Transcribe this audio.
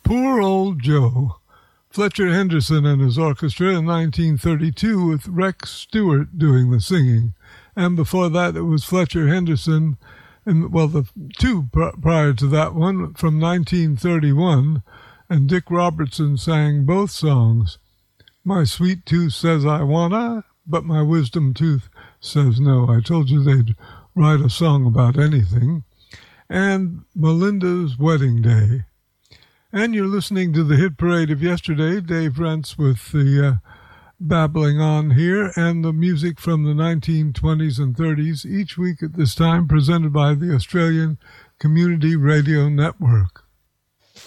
Poor Old Joe. Fletcher Henderson and his orchestra in 1932 with Rex Stewart doing the singing. And before that, it was Fletcher Henderson, and the two prior to that one from 1931, and Dick Robertson sang both songs. My sweet tooth says I wanna, but my wisdom tooth says no. I told you they'd write a song about anything. And Melinda's Wedding Day. And you're listening to the hit parade of yesterday. Dave Rents with the babbling on here, and the music from the 1920s and 30s each week at this time, presented by the Australian Community Radio Network.